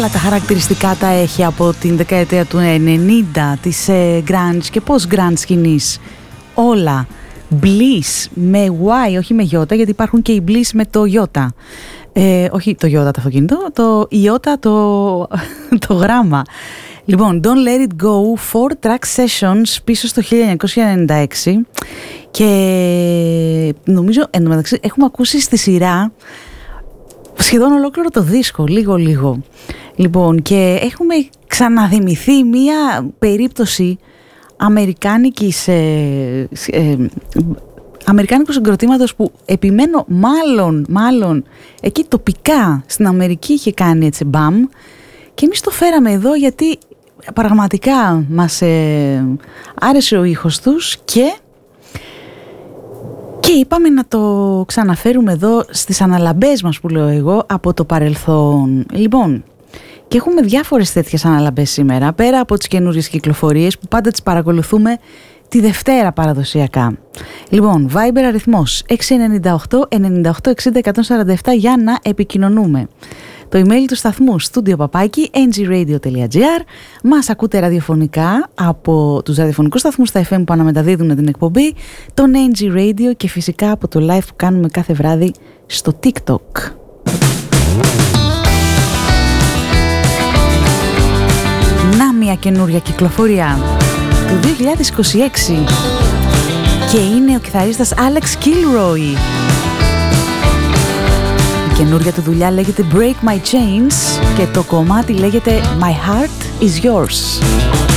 όλα τα χαρακτηριστικά τα έχει από την δεκαετία του 90 της grunge και post-grunge σκηνής. Όλα. Bliss με Y, όχι με Y, γιατί υπάρχουν και οι Bliss με το Y. Όχι το Y το αυτοκίνητο, το Y το γράμμα. Λοιπόν, Don't Let It Go, 4-track sessions πίσω στο 1996 και νομίζω εντωμεταξύ έχουμε ακούσει στη σειρά σχεδόν ολόκληρο το δίσκο, λίγο. Λοιπόν, και έχουμε ξαναδημηθεί μία περίπτωση αμερικάνικου συγκροτήματος που επιμένω μάλλον εκεί τοπικά στην Αμερική είχε κάνει έτσι μπαμ και εμείς το φέραμε εδώ γιατί πραγματικά μας άρεσε ο ήχος τους και είπαμε να το ξαναφέρουμε εδώ στις αναλαμπές μας που λέω εγώ από το παρελθόν. Λοιπόν, και έχουμε διάφορες τέτοιες αναλαμπές σήμερα, πέρα από τις καινούριες κυκλοφορίες που πάντα τις παρακολουθούμε τη Δευτέρα παραδοσιακά. Λοιπόν, Viber αριθμός 698 98 60 147 για να επικοινωνούμε. Το email του σταθμού studio@ngradio.gr. Μας ακούτε ραδιοφωνικά από τους ραδιοφωνικούς σταθμούς στα FM που αναμεταδίδουν την εκπομπή, τον NG Radio και φυσικά από το live που κάνουμε κάθε βράδυ στο TikTok. Να μια καινούρια κυκλοφορία του 2026 και είναι ο κιθαρίστας Alex Kilroy. Η καινούρια του δουλειά λέγεται Break My Chains και το κομμάτι λέγεται My Heart Is Yours.